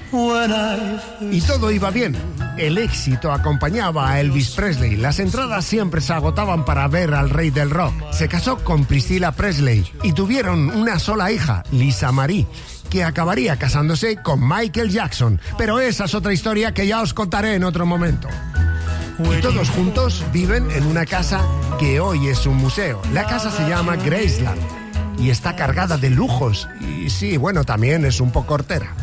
Y todo iba bien. El éxito acompañaba a Elvis Presley. Las entradas siempre se agotaban para ver al rey del rock. Se casó con Priscilla Presley y tuvieron una sola hija, Lisa Marie, que acabaría casándose con Michael Jackson. Pero esa es otra historia que ya os contaré en otro momento. Y todos juntos viven en una casa que hoy es un museo. La casa se llama Graceland y está cargada de lujos. Y sí, bueno, también es un poco hortera.